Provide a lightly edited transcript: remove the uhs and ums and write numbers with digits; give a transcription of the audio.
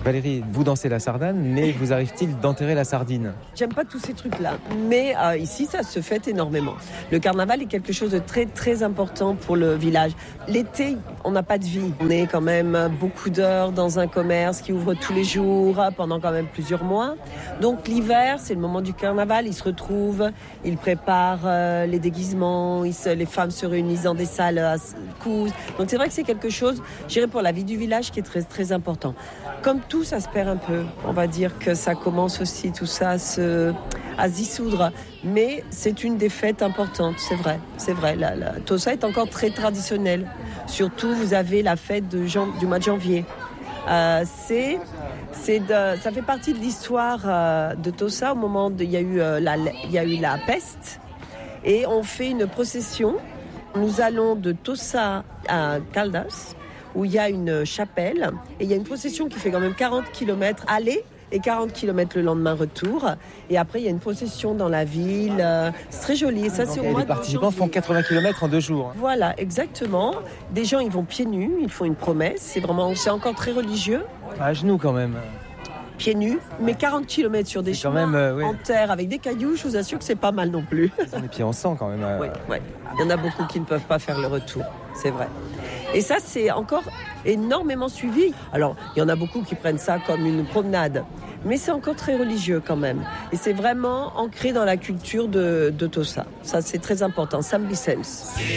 Valérie, vous dansez la sardane, mais vous arrive-t-il d'enterrer la sardine ? J'aime pas tous ces trucs-là, mais ici, ça se fête énormément. Le carnaval est quelque chose de très, très important pour le village. L'été, on n'a pas de vie. On est quand même beaucoup d'heures dans un commerce qui ouvre tous les jours pendant quand même plusieurs mois. Donc l'hiver, c'est le moment du carnaval. Ils se retrouvent, ils préparent les déguisements, les femmes se réunissent dans des salles à cousent. Donc c'est vrai que c'est quelque chose, je dirais, pour la vie du village qui est très, très important. Comme tout, ça se perd un peu. On va dire que ça commence aussi tout ça à se dissoudre. Mais c'est une des fêtes importantes, c'est vrai. C'est vrai, la Tossa est encore très traditionnelle. Surtout, vous avez la fête du mois de janvier. Ça fait partie de l'histoire de Tossa au moment où il y a eu la peste. Et on fait une procession. Nous allons de Tossa à Caldas, où il y a une chapelle, et il y a une procession qui fait quand même 40 km aller et 40 km le lendemain retour. Et après, il y a une procession dans la ville. C'est très joli. Et ça, c'est au mois de janvier. Les participants font 80 km en 2 jours. Voilà, exactement. Des gens, ils vont pieds nus, ils font une promesse. C'est encore très religieux. À genoux quand même. Pieds nus, mais 40 km sur des chemins en terre avec des cailloux, je vous assure que c'est pas mal non plus. Ils ont les pieds en sang quand même. Oui. Il y en a beaucoup qui ne peuvent pas faire le retour, c'est vrai. Et ça, c'est encore énormément suivi. Alors, il y en a beaucoup qui prennent ça comme une promenade, mais c'est encore très religieux quand même. Et c'est vraiment ancré dans la culture de Tossa. Ça, c'est très important. Sam Vicens.